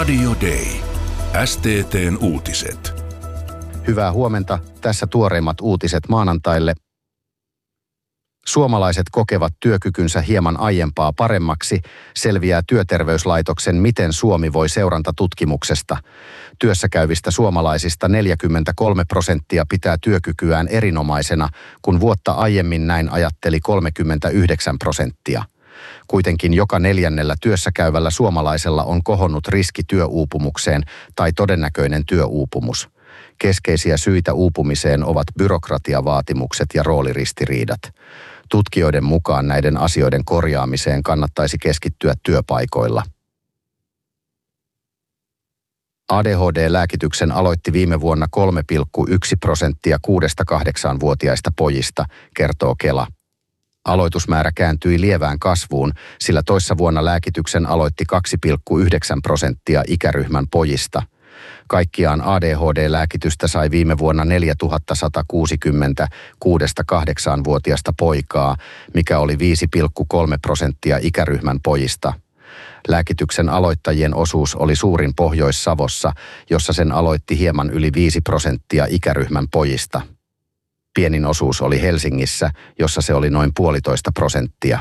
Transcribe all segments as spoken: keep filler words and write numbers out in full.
Radio Day. S T T:n uutiset. Hyvää huomenta. Tässä tuoreimmat uutiset maanantaille. Suomalaiset kokevat työkykynsä hieman aiempaa paremmaksi, selviää Työterveyslaitoksen Miten Suomi voi -seurantatutkimuksesta. Työssäkäyvistä suomalaisista neljäkymmentäkolme prosenttia pitää työkykyään erinomaisena, kun vuotta aiemmin näin ajatteli kolmekymmentäyhdeksän prosenttia. Kuitenkin joka neljännellä työssäkäyvällä suomalaisella on kohonnut riski työuupumukseen tai todennäköinen työuupumus. Keskeisiä syitä uupumiseen ovat byrokratiavaatimukset ja rooliristiriidat. Tutkijoiden mukaan näiden asioiden korjaamiseen kannattaisi keskittyä työpaikoilla. A D H D-lääkityksen aloitti viime vuonna kolme pilkku yksi prosenttia kuudesta-kahdeksaanvuotiaista pojista, kertoo Kela. Aloitusmäärä kääntyi lievään kasvuun, sillä toissa vuonna lääkityksen aloitti kaksi pilkku yhdeksän prosenttia ikäryhmän pojista. Kaikkiaan A D H D-lääkitystä sai viime vuonna neljätuhatta sata kuusikymmentä kuudesta-kahdeksaanvuotiaista poikaa, mikä oli viisi pilkku kolme prosenttia ikäryhmän pojista. Lääkityksen aloittajien osuus oli suurin Pohjois-Savossa, jossa sen aloitti hieman yli viisi prosenttia ikäryhmän pojista. Pienin osuus oli Helsingissä, jossa se oli noin puolitoista prosenttia.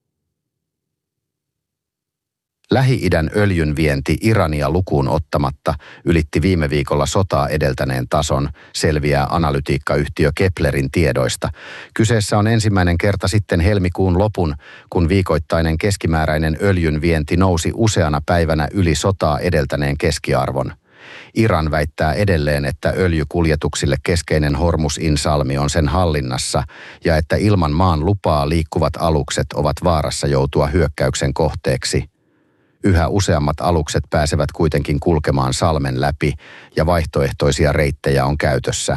Lähi-idän öljyn vienti Irania lukuun ottamatta ylitti viime viikolla sotaa edeltäneen tason, selviää analytiikkayhtiö Keplerin tiedoista. Kyseessä on ensimmäinen kerta sitten helmikuun lopun, kun viikoittainen keskimääräinen öljyn vienti nousi useana päivänä yli sotaa edeltäneen keskiarvon. Iran väittää edelleen, että öljykuljetuksille keskeinen Hormuz-in-salmi on sen hallinnassa ja että ilman maan lupaa liikkuvat alukset ovat vaarassa joutua hyökkäyksen kohteeksi. Yhä useammat alukset pääsevät kuitenkin kulkemaan salmen läpi ja vaihtoehtoisia reittejä on käytössä.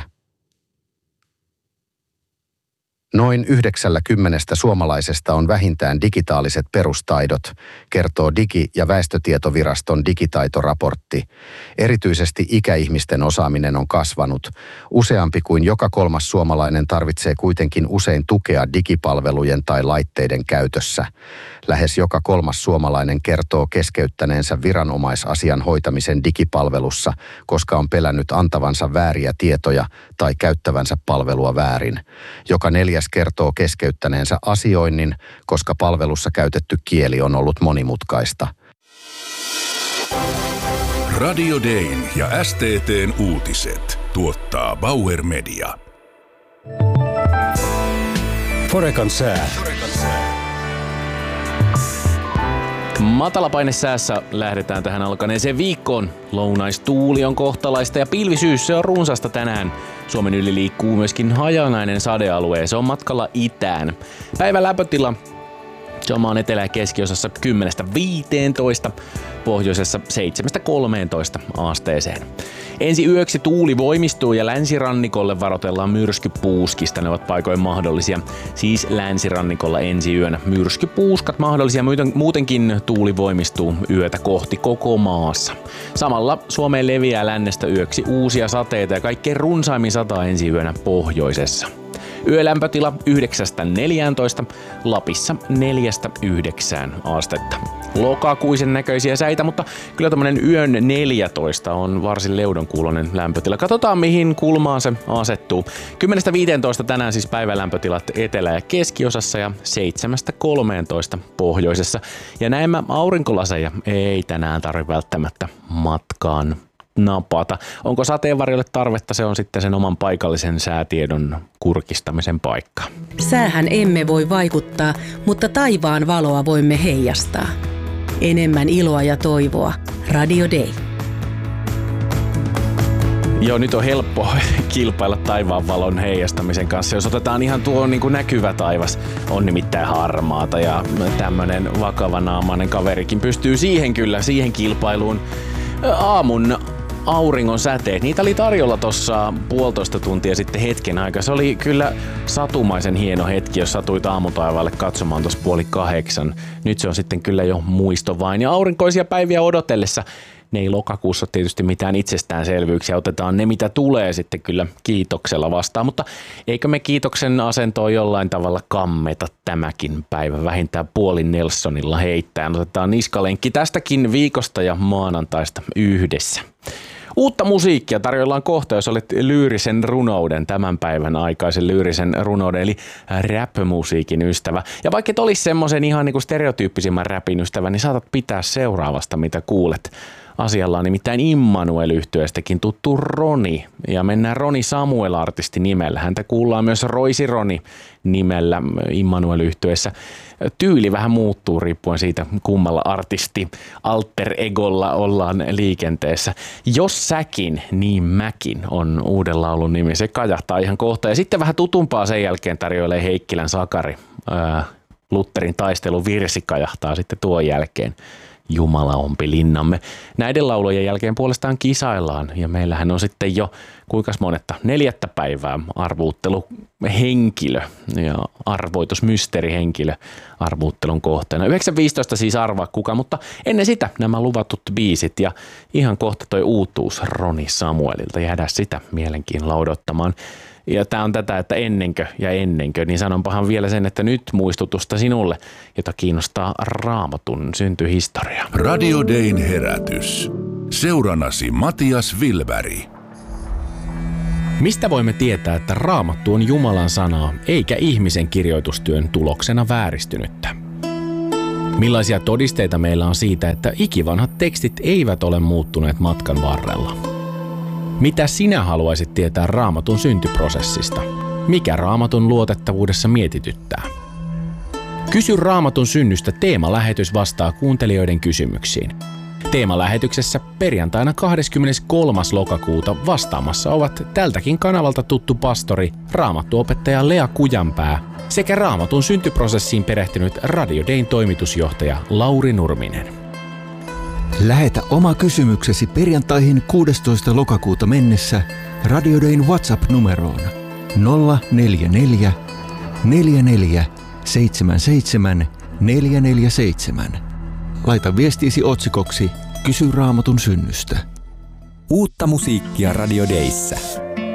Noin yhdeksänkymmentä suomalaisesta on vähintään digitaaliset perustaidot, kertoo Digi- ja väestötietoviraston digitaitoraportti. Erityisesti ikäihmisten osaaminen on kasvanut. Useampi kuin joka kolmas suomalainen tarvitsee kuitenkin usein tukea digipalvelujen tai laitteiden käytössä. Lähes joka kolmas suomalainen kertoo keskeyttäneensä viranomaisasian hoitamisen digipalvelussa, koska on pelännyt antavansa vääriä tietoja tai käyttävänsä palvelua väärin. Joka neljäs kertoo keskeyttäneensä asioinnin, koska palvelussa käytetty kieli on ollut monimutkaista. Radio Dayn ja S T T:n uutiset tuottaa Bauer Media. Forecan sää. Matalapainesäässä lähdetään tähän alkaneeseen viikkoon. Lounaistuuli on kohtalaista ja pilvisyys se on runsasta tänään. Suomen yli liikkuu myöskin hajanainen sadealue ja se on matkalla itään. Päivän lämpötila se on maan etelä- ja keskiosassa kymmenestä viiteentoista, pohjoisessa seitsemästä kolmeentoista asteeseen. Ensi yöksi tuuli voimistuu ja länsirannikolle varoitellaan myrskypuuskista. Ne ovat paikoin mahdollisia. Siis länsirannikolla ensi yönä myrskypuuskat mahdollisia. Muutenkin tuuli voimistuu yötä kohti koko maassa. Samalla Suomeen leviää lännestä yöksi uusia sateita ja kaikkein runsaimmin sataa ensi yönä pohjoisessa. Yölämpötila yhdeksästä neljääntoista, Lapissa neljästä yhdeksään astetta. Lokakuisen näköisiä säitä, mutta kyllä tämmönen yön neljätoista on varsin leudon kuuloinen lämpötila. Katsotaan mihin kulmaan se asettuu. kymmenestä viiteentoista tänään siis päivälämpötilat etelä- ja keskiosassa ja seitsemästä kolmeentoista pohjoisessa. Ja näemmä aurinkolaseja ei tänään tarvitse välttämättä matkaan napata. Onko sateenvarjolle tarvetta, se on sitten sen oman paikallisen säätiedon kurkistamisen paikka. Säähän emme voi vaikuttaa, mutta taivaan valoa voimme heijastaa. Enemmän iloa ja toivoa. Radio Day. Joo, nyt on helppo kilpailla taivaanvalon heijastamisen kanssa. Jos otetaan ihan tuo niin kuin näkyvä taivas, on nimittäin harmaata ja tämmönen vakavanaamainen kaverikin pystyy siihen kyllä, siihen kilpailuun. Aamun auringon säteet, niitä oli tarjolla tossa puolitoista tuntia sitten hetken aikaa. Se oli kyllä satumaisen hieno hetki, jos satuit aamutaivaalle katsomaan tuossa puoli kahdeksan. Nyt se on sitten kyllä jo muisto vain. Ja aurinkoisia päiviä odotellessa ne ei lokakuussa ole tietysti mitään itsestäänselvyyksiä. Otetaan ne, mitä tulee sitten kyllä kiitoksella vastaan, mutta eikö me kiitoksen asentoa jollain tavalla kammeta tämäkin päivä vähintään puolin Nelsonilla heittäen. Otetaan niskalenkki tästäkin viikosta ja maanantaista yhdessä. Uutta musiikkia tarjoillaan kohta, jos olet lyyrisen runouden, tämän päivän aikaisen lyyrisen runouden, eli rap-musiikin ystävä. Ja vaikka et olisi semmoisen ihan niin kuin stereotyyppisimmän rapin ystävä, niin saatat pitää seuraavasta, mitä kuulet. Asialla on nimittäin Immanuel-yhtyeestäkin tuttu Roni, ja mennään Roni Samuel-artisti nimellä. Häntä kuullaan myös Roisi Roni nimellä Immanuel-yhtyeessä. Tyyli vähän muuttuu riippuen siitä, kummalla artisti alter egolla ollaan liikenteessä. Jos säkin, niin mäkin on uuden laulun nimi. Se kajahtaa ihan kohta. Ja sitten vähän tutumpaa sen jälkeen tarjoilee Heikkilän Sakari. Ää, Lutherin taistelun virsi kajahtaa sitten tuon jälkeen. Jumala ompi linnamme. Näiden laulujen jälkeen puolestaan kisaillaan ja meillähän on sitten jo kuinkas monetta neljättä päivää arvuutteluhenkilö ja arvoitusmysteerihenkilö arvuuttelun kohteena. yhdeksän viisitoista siis arvaa kuka, mutta ennen sitä nämä luvatut biisit ja ihan kohta toi uutuus Roni Samuelilta. Jäädään sitä mielenkiinnolla odottamaan. Ja tää on tätä, että ennenkö ja ennenkö, niin sanonpahan vielä sen, että nyt muistutusta sinulle, jota kiinnostaa Raamatun syntyhistoria. Radio Dayn herätys. Seurannasi Matias Vilberg. Mistä voimme tietää, että Raamattu on Jumalan sanaa, eikä ihmisen kirjoitustyön tuloksena vääristynyttä? Millaisia todisteita meillä on siitä, että ikivanhat tekstit eivät ole muuttuneet matkan varrella? Mitä sinä haluaisit tietää Raamatun syntyprosessista? Mikä Raamatun luotettavuudessa mietityttää? Kysy Raamatun synnystä teemalähetys vastaa kuuntelijoiden kysymyksiin. Teemalähetyksessä perjantaina kahdeskymmeneskolmas lokakuuta vastaamassa ovat tältäkin kanavalta tuttu pastori, raamattuopettaja Lea Kujanpää sekä Raamatun syntyprosessiin perehtynyt Radio Dayn toimitusjohtaja Lauri Nurminen. Lähetä oma kysymyksesi perjantaihin kuudestoista lokakuuta mennessä Radio Dayn WhatsApp-numeroon nolla neljä neljä, neljä neljä, seitsemän seitsemän, neljä neljä seitsemän. Laita viestiisi otsikoksi Kysy Raamatun synnystä. Uutta musiikkia Radio Dayssä.